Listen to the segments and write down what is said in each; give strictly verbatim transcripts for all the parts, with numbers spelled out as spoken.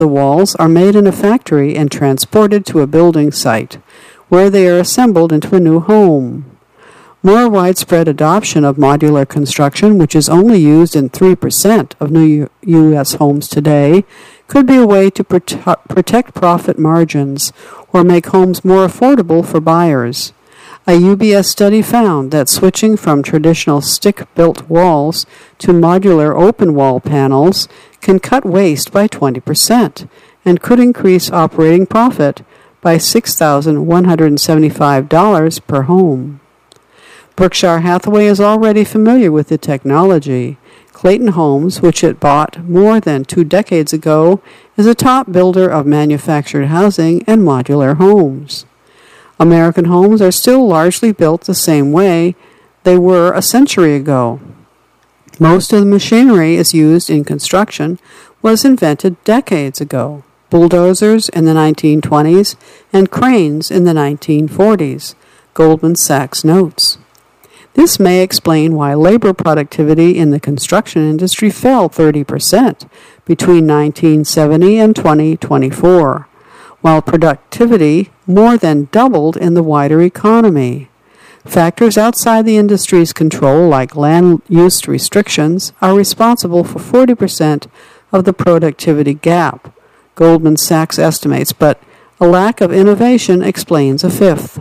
The walls are made in a factory and transported to a building site, where they are assembled into a new home. More widespread adoption of modular construction, which is only used in three percent of new U S homes today, could be a way to prote- protect profit margins or make homes more affordable for buyers. A U B S study found that switching from traditional stick-built walls to modular open-wall panels can cut waste by twenty percent and could increase operating profit by six thousand one hundred seventy-five dollars per home. Berkshire Hathaway is already familiar with the technology. Clayton Homes, which it bought more than two decades ago, is a top builder of manufactured housing and modular homes. American homes are still largely built the same way they were a century ago. Most of the machinery is used in construction was invented decades ago. Bulldozers in the nineteen twenties and cranes in the nineteen forties, Goldman Sachs notes. This may explain why labor productivity in the construction industry fell thirty percent between nineteen seventy and twenty twenty-four, while productivity more than doubled in the wider economy. Factors outside the industry's control, like land use restrictions, are responsible for forty percent of the productivity gap, Goldman Sachs estimates, but a lack of innovation explains a fifth.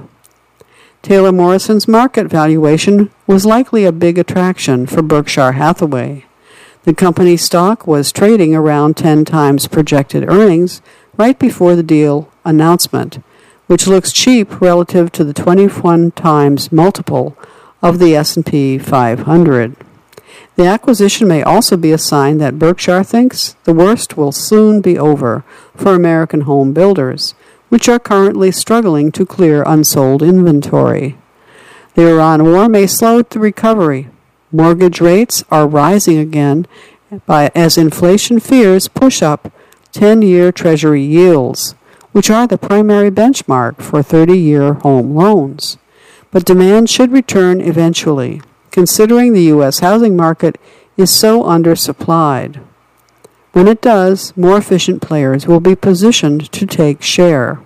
Taylor Morrison's market valuation was likely a big attraction for Berkshire Hathaway. The company's stock was trading around ten times projected earnings right before the deal announcement, which looks cheap relative to the twenty-one times multiple of the S and P five hundred. The acquisition may also be a sign that Berkshire thinks the worst will soon be over for American home builders, which are currently struggling to clear unsold inventory. The Iran war may slow the recovery. Mortgage rates are rising again by, as inflation fears push up ten-year Treasury yields, which are the primary benchmark for thirty-year home loans. But demand should return eventually, considering the U S housing market is so undersupplied. When it does, more efficient players will be positioned to take share.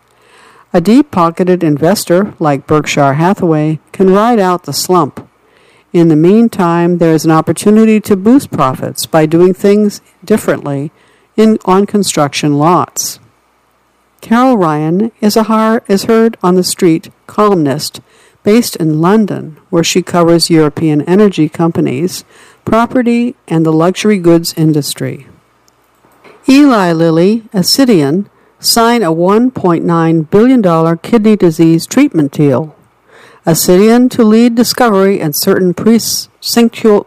A deep-pocketed investor like Berkshire Hathaway can ride out the slump. In the meantime, there is an opportunity to boost profits by doing things differently in on construction lots. Carol Ryan is, a har- is heard on the street columnist based in London, where she covers European energy companies, property, and the luxury goods industry. Eli Lilly, Ascidian, signed a one point nine billion dollars kidney disease treatment deal. Ascidian to lead discovery and certain preclinical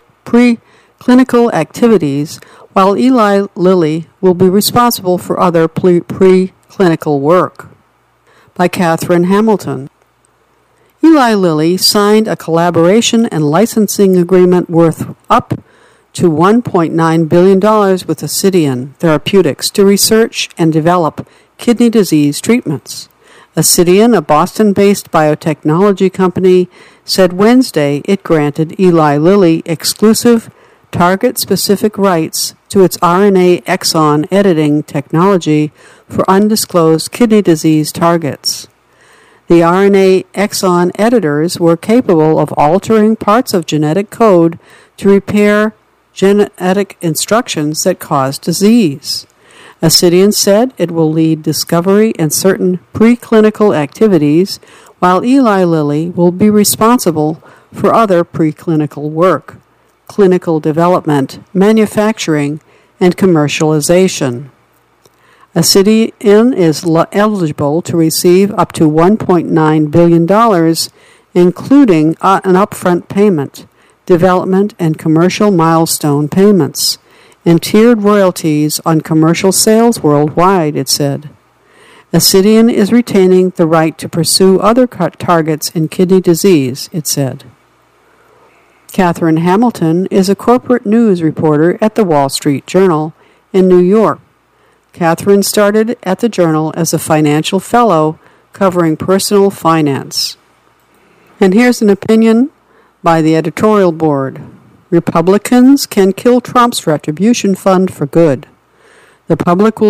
activities, while Eli Lilly will be responsible for other preclinical work. By Catherine Hamilton. Eli Lilly signed a collaboration and licensing agreement worth up to one point nine billion dollars with Ascidian Therapeutics to research and develop kidney disease treatments. Ascidian, a Boston-based biotechnology company, said Wednesday it granted Eli Lilly exclusive target-specific rights to its R N A exon editing technology for undisclosed kidney disease targets. The R N A exon editors were capable of altering parts of genetic code to repair genetic instructions that cause disease. Ascidian said it will lead discovery and certain preclinical activities, while Eli Lilly will be responsible for other preclinical work, clinical development, manufacturing, and commercialization. Ascidian is l- eligible to receive up to one point nine billion dollars, including uh, an upfront payment, development and commercial milestone payments, and tiered royalties on commercial sales worldwide, it said. Ascidian is retaining the right to pursue other targets in kidney disease, it said. Catherine Hamilton is a corporate news reporter at the Wall Street Journal in New York. Catherine started at the Journal as a financial fellow covering personal finance. And here's an opinion by the editorial board. Republicans can kill Trump's retribution fund for good. The public will